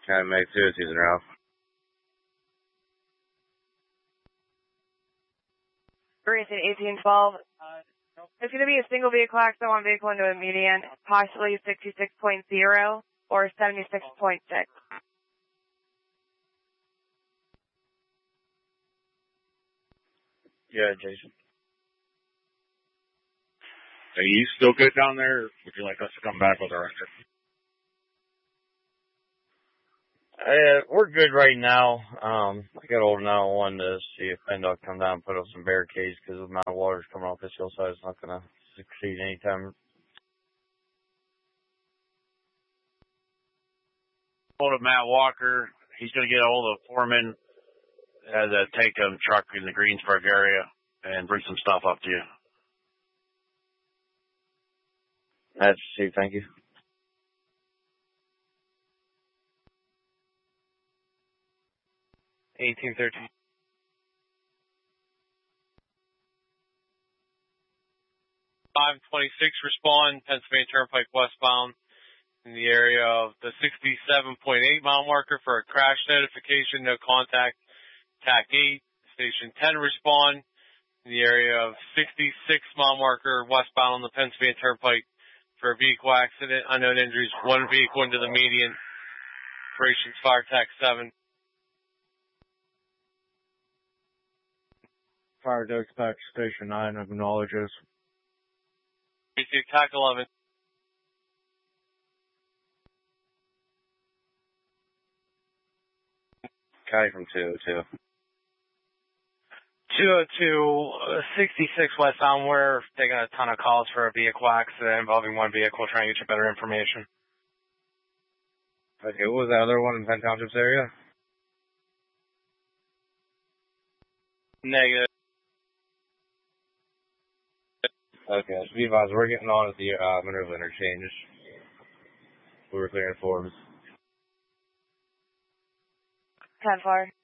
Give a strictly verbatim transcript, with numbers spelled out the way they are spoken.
Kind of make two, Susan Ralph. Racing eighteen twelve. It's going to be a single vehicle accident, one vehicle into a median, possibly sixty-six point zero or seventy-six point six. Yeah, Jason. Are you still good down there, or would you like us to come back with our record? Uh, we're good right now. Um, I got old enough. I wanted to see if PennDOT come down and put up some barricades because the amount of water's coming off this hillside. It's not going to succeed anytime. Hold of Matt Walker. He's going to get a hold of foreman as a take-home truck in the Greensburg area and bring some stuff up to you. That's received. Thank you. eighteen thirteen. five twenty-six respond, Pennsylvania Turnpike westbound in the area of the sixty-seven point eight mile marker for a crash notification, no contact, T A C eight. Station ten respond in the area of sixty-six mile marker westbound on the Pennsylvania Turnpike for a vehicle accident, unknown injuries, one vehicle into the median. Operations Fire T A C seven. Fire Dispatch Station nine acknowledges. Receive T A C eleven. Copy from two oh two. two oh two, sixty-six westbound. We're taking a ton of calls for a vehicle accident involving one vehicle, trying to get you better information. Okay, what was that other one in Penn Township's area? Negative. Okay, so be advised, we're getting on at the uh, Minerva interchange. We were clearing Forbes. ten four.